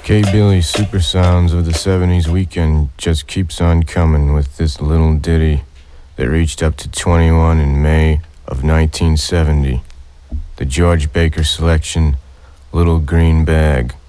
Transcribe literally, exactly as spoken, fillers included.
K-Billy's Super Sounds of the seventies weekend just keeps on coming with this little ditty that reached up to twenty-one in May of nineteen seventy. The George Baker selection, Little Green Bag.